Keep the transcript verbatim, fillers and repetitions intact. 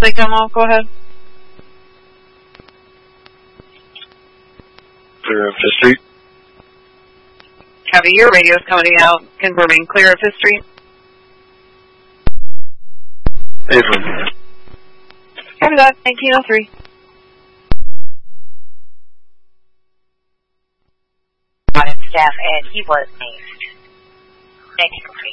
they come off, go ahead. Clear of Fifth Street. Copy, your radio's coming out, confirming clear of Fifth Street. April. Copy that, nineteen oh three. On staff, and he was maced. nineteen oh three.